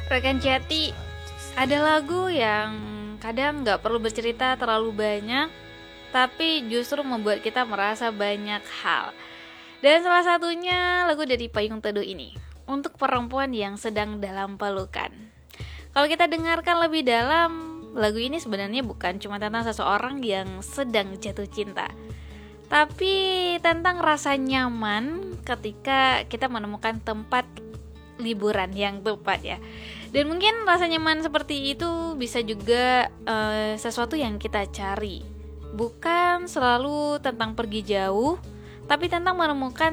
Rekan Jati, ada lagu yang kadang nggak perlu bercerita terlalu banyak, tapi justru membuat kita merasa banyak hal. Dan salah satunya lagu dari Payung Teduh ini, untuk perempuan yang sedang dalam pelukan. Kalau kita dengarkan lebih dalam, lagu ini sebenarnya bukan cuma tentang seseorang yang sedang jatuh cinta, tapi tentang rasa nyaman ketika kita menemukan tempat liburan yang tepat ya. Dan mungkin rasa nyaman seperti itu bisa juga sesuatu yang kita cari. Bukan selalu tentang pergi jauh, tapi tentang menemukan